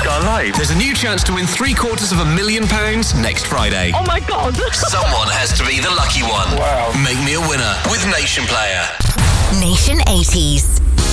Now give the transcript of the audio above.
gone live. There's a new chance to win £750,000 next Friday. Oh my God. Someone has to be the lucky one. Wow. Make me a winner with Nation Player. Nation 80s.